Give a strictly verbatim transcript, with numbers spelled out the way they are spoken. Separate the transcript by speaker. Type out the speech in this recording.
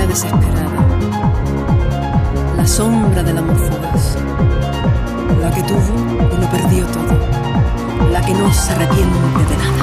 Speaker 1: desesperada, la sombra del amor fugaz, la que tuvo y lo perdió todo, la que no se arrepiente de nada.